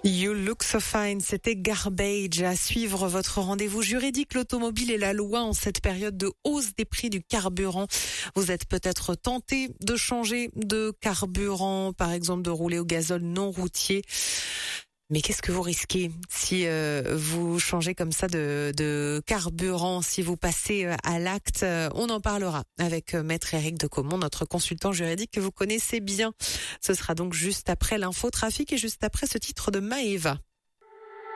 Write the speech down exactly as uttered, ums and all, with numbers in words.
You look so fine, c'était Garbage. À suivre votre rendez-vous juridique, l'automobile et la loi en cette période de hausse des prix du carburant. Vous êtes peut-être tenté de changer de carburant, par exemple de rouler au gazole non routier. Mais qu'est-ce que vous risquez si euh, vous changez comme ça de, de carburant, si vous passez à l'acte? On en parlera avec Maître Éric Decomont, notre consultant juridique que vous connaissez bien. Ce sera donc juste après l'info trafic et juste après ce titre de Maëva.